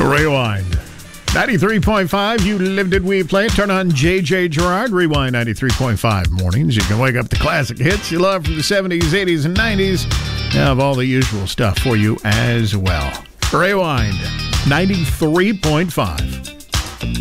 Rewind. 93.5, you lived it, we play. Turn on JJ Gerard. Rewind 93.5 mornings. You can wake up the classic hits you love from the 70s, 80s, and 90s. I have all the usual stuff for you as well. Rewind 93.5.